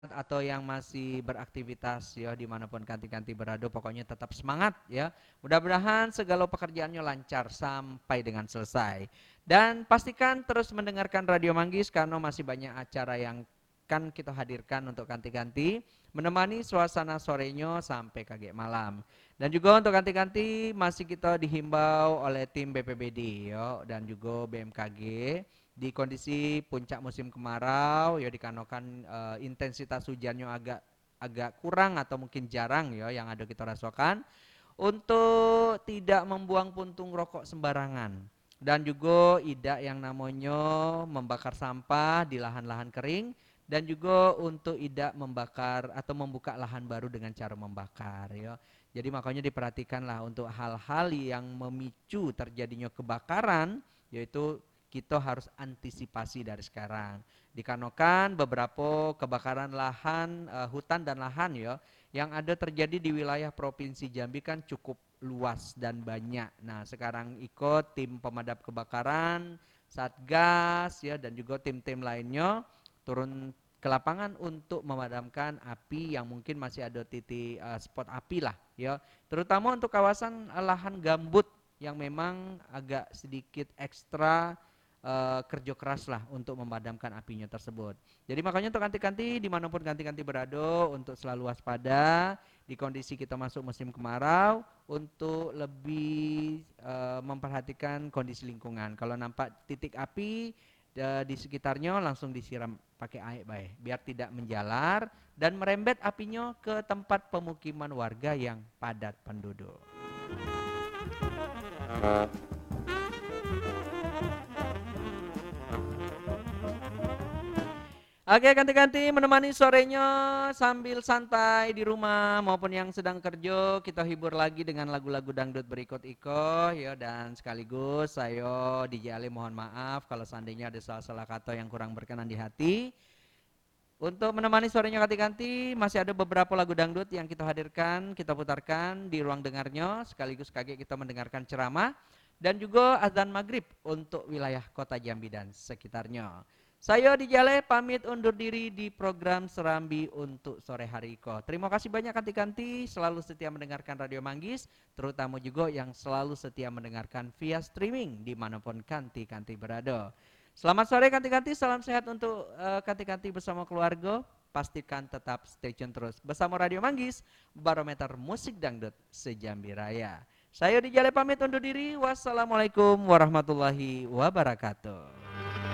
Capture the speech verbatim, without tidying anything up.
atau yang masih beraktivitas ya dimanapun kanti-kanti berada, pokoknya tetap semangat ya. Mudah-mudahan segala pekerjaannya lancar sampai dengan selesai. Dan pastikan terus mendengarkan Radio Manggis karena masih banyak acara yang kan kita hadirkan untuk kanti-kanti menemani suasana sorenya sampai kaget malam. Dan juga untuk kanti-kanti masih kita dihimbau oleh tim B P B D ya, dan juga B M K G di kondisi puncak musim kemarau ya dikarenakan uh, intensitas hujannya agak agak kurang atau mungkin jarang ya yang ada kita rasakan untuk tidak membuang puntung rokok sembarangan dan juga tidak yang namanya membakar sampah di lahan-lahan kering dan juga untuk tidak membakar atau membuka lahan baru dengan cara membakar ya. Jadi makanya diperhatikanlah untuk hal-hal yang memicu terjadinya kebakaran, yaitu kita harus antisipasi dari sekarang. Dikarenakan beberapa kebakaran lahan, uh, hutan dan lahan ya, yang ada terjadi di wilayah Provinsi Jambi kan cukup luas dan banyak. Nah sekarang ikut tim pemadam kebakaran, Satgas ya dan juga tim-tim lainnya turun ke lapangan untuk memadamkan api yang mungkin masih ada titik uh, spot api lah ya. Terutama untuk kawasan uh, lahan gambut yang memang agak sedikit ekstra uh, kerja keras lah untuk memadamkan apinya tersebut. Jadi makanya untuk kanti-kanti dimanapun kanti-kanti berada untuk selalu waspada di kondisi kita masuk musim kemarau untuk lebih uh, memperhatikan kondisi lingkungan. Kalau nampak titik api uh, di sekitarnya langsung disiram pakai air baik biar tidak menjalar dan merembet apinya ke tempat pemukiman warga yang padat penduduk. Oke, ganti-ganti menemani sorenya sambil santai di rumah maupun yang sedang kerja, kita hibur lagi dengan lagu-lagu dangdut berikut Iko ya, dan sekaligus saya D J Ali mohon maaf kalau seandainya ada salah-salah kata yang kurang berkenan di hati. Untuk menemani sorenya ganti-ganti masih ada beberapa lagu dangdut yang kita hadirkan, kita putarkan di ruang dengarnya, sekaligus kaget kita mendengarkan ceramah dan juga azan maghrib untuk wilayah kota Jambi dan sekitarnya. Saya Dijale pamit undur diri di program Serambi untuk sore hari Iko. Terima kasih banyak kanti-kanti selalu setia mendengarkan Radio Manggis, terutama juga yang selalu setia mendengarkan via streaming dimanapun kanti-kanti berada. Selamat sore kanti-kanti, salam sehat untuk uh, kanti-kanti bersama keluarga. Pastikan tetap stay tune terus bersama Radio Manggis, barometer musik dangdut sejambi raya. Saya Dijale pamit undur diri. Wassalamualaikum warahmatullahi wabarakatuh.